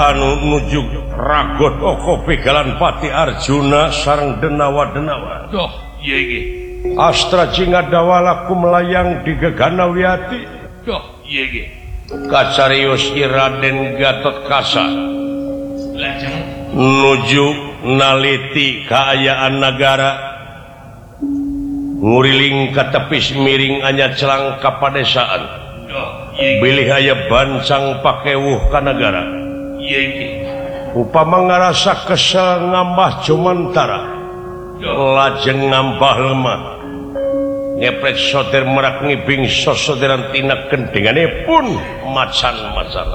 anu nuju ragot oko pegalan Pati Arjuna sareng denawa-denawa. Astra Jingadawalaku melayang di Gegana Wiyati. Kacarius Raden Gatotkaca nuju naliti kaayaan negara nguriling ka tepis miring anya celang ka padesaan bilih aya bancang pakewuh ka negara upama ngarasa kesel ngambah Jumantara lajeng ngambah lemah ngepret soter merak ngibing sosoderan tina kendengane pun macan-macan